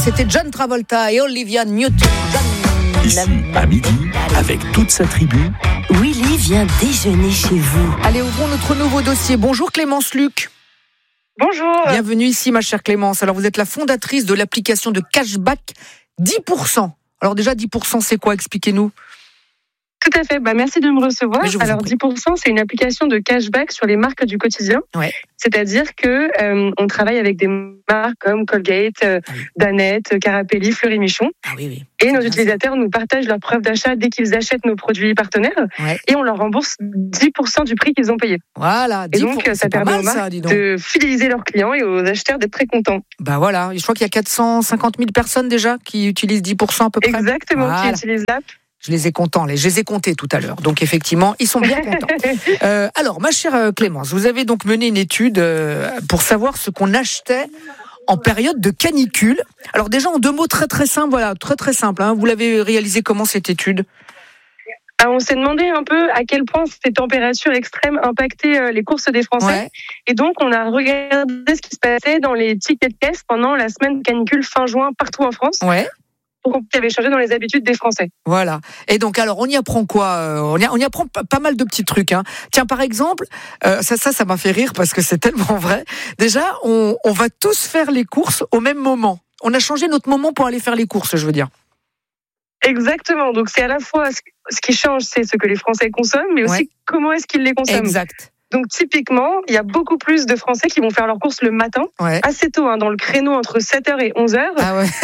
c'était John Travolta et Olivia Newton-John. Ici, à midi, avec toute sa tribu, Willy vient déjeuner chez vous. Allez, ouvrons notre nouveau dossier. Bonjour Clémence Luc. Bonjour. Bienvenue ici, ma chère Clémence. Alors, vous êtes la fondatrice de l'application de cashback 10%. Alors déjà, 10%, c'est quoi? Expliquez-nous. Tout à fait. Merci de me recevoir. Mais je vous en Alors, prie. 10%, c'est une application de cashback sur les marques du quotidien. Ouais. C'est-à-dire que on travaille avec des marques comme Colgate, Danette, Carapelli, Fleury Michon. Ah oui, oui. Et nos bien utilisateurs nous partagent leurs preuves d'achat dès qu'ils achètent nos produits partenaires. Ouais. Et on leur rembourse 10% du prix qu'ils ont payé. Voilà, 10%. Et donc, ça c'est pas permet mal, aux marques ça, dis donc. de fidéliser leurs clients et aux acheteurs d'être très contents. Bah voilà, je crois qu'il y a 450 000 personnes déjà qui utilisent 10% à peu près. Exactement, Voilà. qui utilisent l'app. Je les ai comptés tout à l'heure. Donc effectivement, ils sont bien contents. Alors, ma chère Clémence, vous avez donc mené une étude pour savoir ce qu'on achetait en période de canicule. Alors déjà, en deux mots très très simples, voilà, très très simple. Hein. Vous l'avez réalisé comment cette étude? On s'est demandé un peu à quel point ces températures extrêmes impactaient les courses des Français. Ouais. Et donc, on a regardé ce qui se passait dans les tickets de caisse pendant la semaine de canicule fin juin partout en France. Ouais. Pour qu'on avait changé dans les habitudes des Français. Voilà. Et donc, alors, on y apprend quoi? On y apprend pas mal de petits trucs. Hein. Tiens, par exemple, ça m'a fait rire parce que c'est tellement vrai. Déjà, on va tous faire les courses au même moment. On a changé notre moment pour aller faire les courses, je veux dire. Exactement. Donc, c'est à la fois ce qui change, c'est ce que les Français consomment, mais aussi comment est-ce qu'ils les consomment. Exact. Donc, typiquement, il y a beaucoup plus de Français qui vont faire leurs courses le matin, Ouais. assez tôt, dans le créneau entre 7h et 11h, Ah ouais.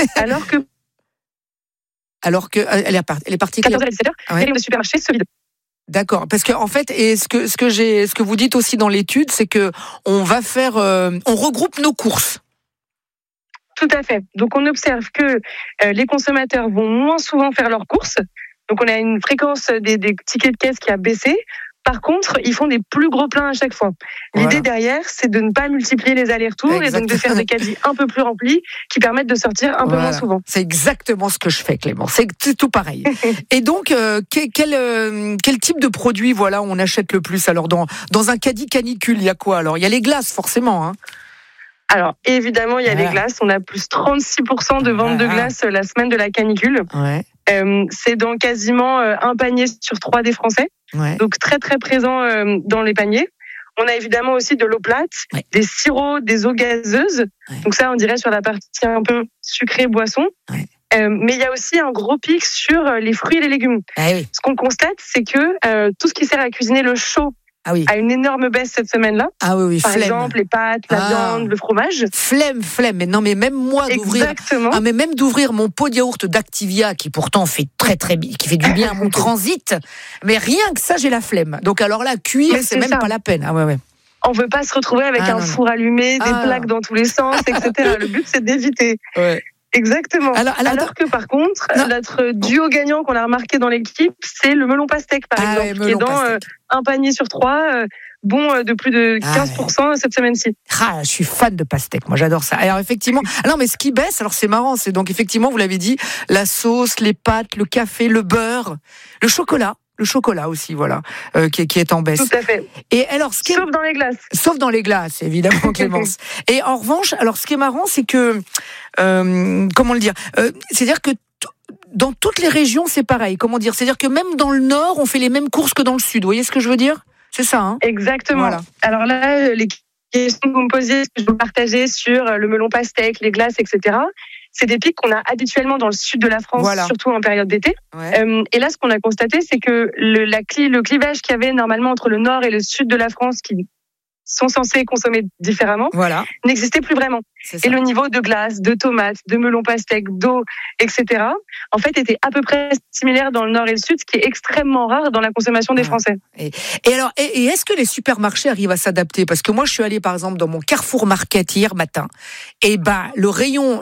alors que Elle est partie. 14h et 17h, Ouais. les rayons de supermarché se vident. D'accord, parce que en fait, et ce que vous dites aussi dans l'étude, c'est que on regroupe nos courses. Tout à fait. Donc, on observe que les consommateurs vont moins souvent faire leurs courses. Donc, on a une fréquence des tickets de caisse qui a baissé. Par contre, ils font des plus gros pleins à chaque fois. L'idée derrière, c'est de ne pas multiplier les allers-rets-retours et donc de faire des caddies un peu plus remplis qui permettent de sortir un peu moins souvent. C'est exactement ce que je fais, Clément. C'est tout pareil. Et donc, quel type de produit, on achète le plus? Alors, dans un caddie canicule, il y a quoi? Alors, il y a les glaces, forcément. Hein. Alors, évidemment, il y a les glaces. On a plus 36% de vente de glaces la semaine de la canicule. Ouais. C'est dans quasiment un panier sur 3 des Français. Ouais. Donc, très, très présent dans les paniers. On a évidemment aussi de l'eau plate, des sirops, des eaux gazeuses. Ouais. Donc ça, on dirait sur la partie un peu sucrée boisson. Ouais. Mais il y a aussi un gros pic sur les fruits et les légumes. Ah oui. Ce qu'on constate, c'est que tout ce qui sert à cuisiner le chaud a une énorme baisse cette semaine-là. Ah oui, Par exemple, les pâtes, la viande, le fromage. Flemme. Mais non, mais même moi d'ouvrir mon pot de yaourt d'Activia, qui pourtant fait qui fait du bien à mon transit, mais rien que ça, j'ai la flemme. Donc alors là, cuire, c'est même pas la peine. Ah ouais. On veut pas se retrouver avec un four allumé, des plaques dans tous les sens, etc. Le but, c'est d'éviter. Ouais. Exactement. Alors que par contre, notre duo gagnant qu'on a remarqué dans l'équipe, c'est le melon pastèque, par exemple, qui est dans un panier sur 3, de plus de 15% cette semaine-ci. Je suis fan de pastèque, moi j'adore ça. Alors effectivement, mais ce qui baisse, alors c'est marrant, c'est donc effectivement, vous l'avez dit, la sauce, les pâtes, le café, le beurre, le chocolat. Le chocolat aussi, qui est en baisse. Tout à fait. Et alors, sauf dans les glaces. Sauf dans les glaces, évidemment, Clémence. Et en revanche, alors ce qui est marrant, c'est que, comment le dire, c'est-à-dire que dans toutes les régions, c'est pareil. Comment dire, c'est-à-dire que même dans le Nord, on fait les mêmes courses que dans le Sud. Vous voyez ce que je veux dire? C'est ça, hein? Exactement. Voilà. Alors là, les questions que vous me posiez, que je vous partageais sur le melon pastèque, les glaces, etc. C'est des pics qu'on a habituellement dans le sud de la France, surtout en période d'été. Ouais. Et là, ce qu'on a constaté, c'est que le clivage qu'il y avait normalement entre le nord et le sud de la France, qui sont censés consommer différemment, n'existait plus vraiment. Et le niveau de glace, de tomates, de melon pastèque, d'eau, etc., en fait, était à peu près similaire dans le nord et le sud, ce qui est extrêmement rare dans la consommation des Français. Et est-ce que les supermarchés arrivent à s'adapter? Parce que moi, je suis allée, par exemple, dans mon Carrefour Market hier matin, et le rayon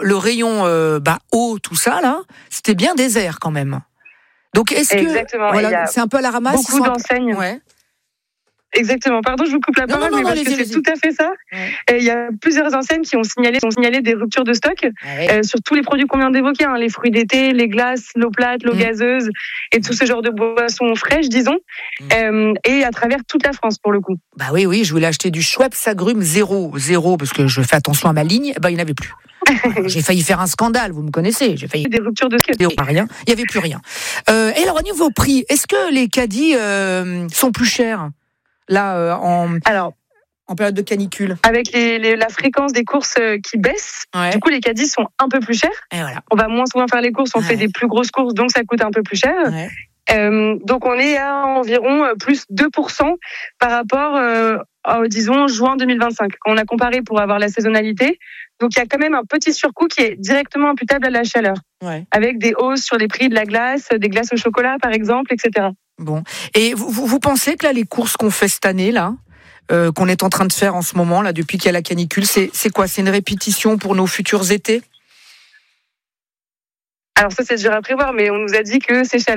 eau, tout ça, là, c'était bien désert quand même. Donc, est-ce que... Exactement. C'est un peu à la ramasse? Beaucoup d'enseignes. Exactement. Pardon, je vous coupe la parole, mais parce que c'est tout à fait ça. Ouais. Il y a plusieurs enseignes qui ont signalé des ruptures de stock sur tous les produits qu'on vient d'évoquer, les fruits d'été, les glaces, l'eau plate, l'eau gazeuse et tout ce genre de boissons fraîches, disons, et à travers toute la France pour le coup. Bah oui, je voulais acheter du Schweppes agrumes 0 parce que je fais attention à ma ligne. Bah il n'y en avait plus. J'ai failli faire un scandale, vous me connaissez. J'ai failli des ruptures de stock. Rien. Il n'y avait plus rien. Et alors au niveau prix, est-ce que les caddies sont plus chers là en période de canicule? Avec la fréquence des courses qui baisse, du coup les caddies sont un peu plus chers. Et voilà. On va moins souvent faire les courses, on fait des plus grosses courses, donc ça coûte un peu plus cher. Donc on est à environ plus 2% par rapport disons juin 2025. Quand on a comparé pour avoir la saisonnalité, donc il y a quand même un petit surcoût qui est directement imputable à la chaleur, avec des hausses sur les prix de la glace, des glaces au chocolat par exemple, etc. Bon, et vous pensez que là les courses qu'on fait cette année là, qu'on est en train de faire en ce moment là depuis qu'il y a la canicule, c'est quoi? C'est une répétition pour nos futurs étés? Alors ça c'est dur à prévoir, mais on nous a dit que ces chaleurs